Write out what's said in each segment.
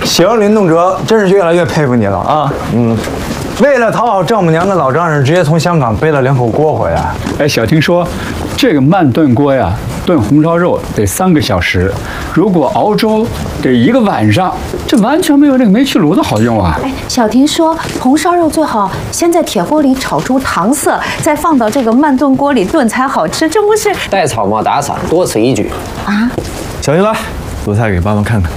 行，林动辄，真是越来越佩服你了啊！为了讨好丈母娘跟老丈人，直接从香港背了2口锅回来。 哎，小婷说，这个慢炖锅呀，炖红烧肉得3个小时，如果熬粥得1个晚上，这完全没有那个煤气炉子好用啊！ 哎，小婷说，红烧肉最好先在铁锅里炒出糖色，再放到这个慢炖锅里炖才好吃，这不是带草帽打伞，多此一举啊？ 小婷来，做菜给爸爸看看。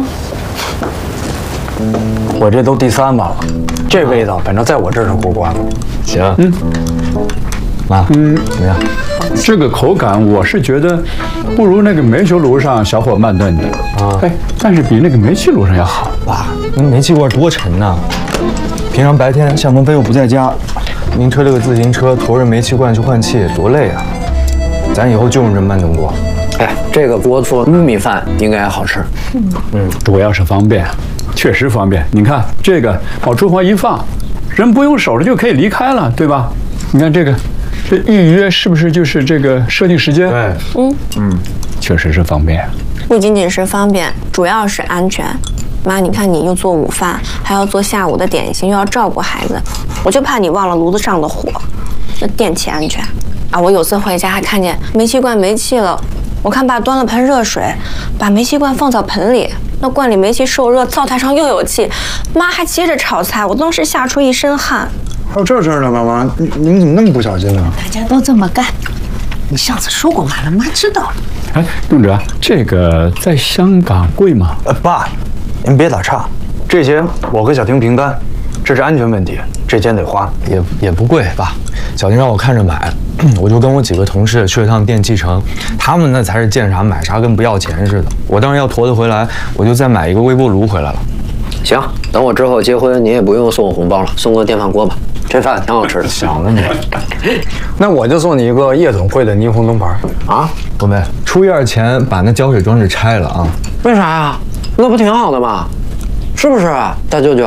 我这都第3碗了，这味道反正在我这儿是过关了。 行， 妈，怎么样？ 这个口感我是觉得不如那个煤球炉上小火慢炖的啊，哎，但是比那个煤气炉上要好。 爸，那煤气罐多沉呐！平常白天向鹏飞又不在家，您推了个自行车驮着煤气罐去换气，多累啊！咱以后就用这慢炖锅。 哎，这个锅做玉米饭应该好吃。 主要是方便，确实方便。你看这个往厨房一放，人不用守着就可以离开了，对吧？你看这个，这预约是不是就是这个设定时间？ 对， 确实是方便。 不仅仅是方便，主要是安全。妈，你看你又做午饭，还要做下午的点心，又要照顾孩子，我就怕你忘了炉子上的火，这电气安全啊！我有次回家还看见煤气罐没气了，我看爸端了盆热水，把煤气罐放到盆里，那罐里煤气受热，灶台上又有气，妈还接着炒菜，我当时吓出一身汗。 还有这事儿呢，妈妈，你怎么那么不小心呢？ 大家都这么干。你上次说过完了，妈知道了。 哎，动辄，这个在香港贵吗？ 爸，您别打岔，这些我和小婷平担，这是安全问题，这钱得花，也不贵，爸。小婷让我看着买，我就跟我几个同事去了趟电器城，他们那才是见啥买啥，跟不要钱似的。我当然要驮得回来，我就再买一个微波炉回来了。 行，等我之后结婚，你也不用送我红包了，送个电饭锅吧。这饭挺好吃的。 想了你，那我就送你一个夜总会的霓虹灯牌啊！东北，初一2前把那浇水装置拆了啊！ 为啥呀？那不挺好的吗？是不是，大舅舅？